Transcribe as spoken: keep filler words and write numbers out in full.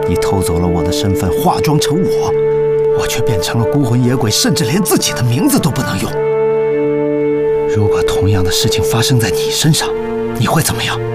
你偷走了我的身份，化妆成我，我却变成了孤魂野鬼，甚至连自己的名字都不能用。如果同样的事情发生在你身上，你会怎么样？